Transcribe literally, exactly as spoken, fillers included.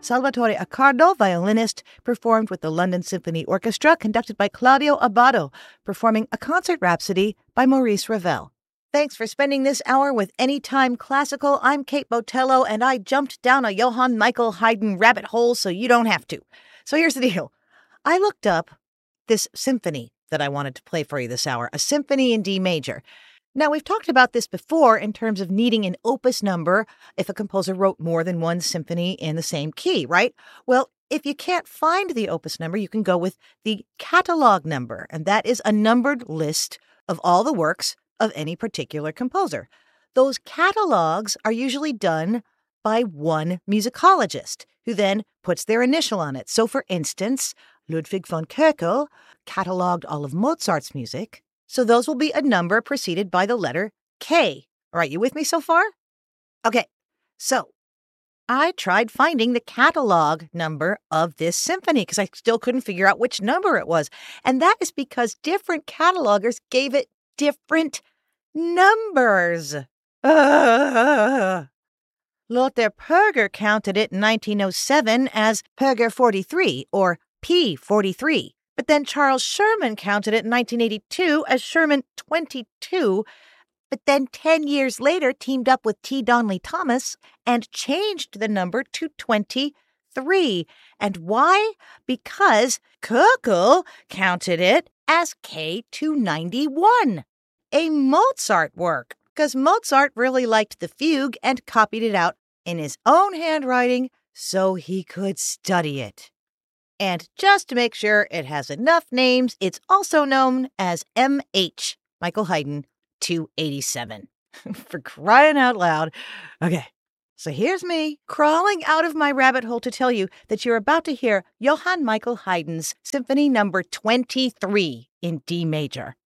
Salvatore Accardo, violinist, performed with the London Symphony Orchestra, conducted by Claudio Abbado, performing a concert rhapsody by Maurice Ravel. Thanks for spending this hour with Anytime Classical. I'm Kate Botello, and I jumped down a Johann Michael Haydn rabbit hole so you don't have to. So here's the deal. I looked up this symphony that I wanted to play for you this hour, a symphony in D major. Now, we've talked about this before in terms of needing an opus number if a composer wrote more than one symphony in the same key, right? Well, if you can't find the opus number, you can go with the catalog number, and that is a numbered list of all the works of any particular composer. Those catalogs are usually done by one musicologist, who then puts their initial on it. So, for instance, Ludwig von Köchel cataloged all of Mozart's music, so those will be a number preceded by the letter K. All right, you with me so far? Okay, so I tried finding the catalog number of this symphony because I still couldn't figure out which number it was. And that is because different catalogers gave it different numbers. Uh, Lothar Perger counted it in nineteen oh seven as Perger forty-three, or P forty-three. But then Charles Sherman counted it in nineteen eighty-two as Sherman twenty-two, but then ten years later teamed up with T. Donnelly Thomas and changed the number to twenty-three. And why? Because Köchel counted it as K two ninety-one, a Mozart work, because Mozart really liked the fugue and copied it out in his own handwriting so he could study it. And just to make sure it has enough names, it's also known as M H, Michael Haydn, two eighty-seven. For crying out loud. Okay, so here's me crawling out of my rabbit hole to tell you that you're about to hear Johann Michael Haydn's Symphony number twenty-three in D major.